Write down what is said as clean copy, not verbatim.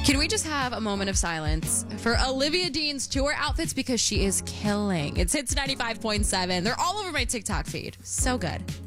Can we just have a moment of silence for Olivia Dean's tour outfits because she is killing. It's Hits 95.7. They're all over my TikTok feed. So good.